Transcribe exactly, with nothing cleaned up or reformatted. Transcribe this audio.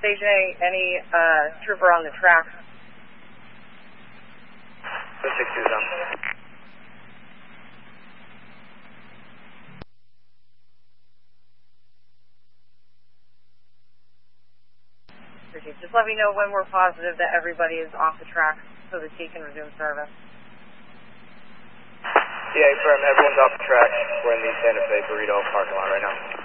Station A, any uh, trooper on the track? six two zone. Just let me know when we're positive that everybody is off the track so the T can resume service. Yeah, firm. Everyone's off the track. We're in the Santa Fe Burrito parking lot right now.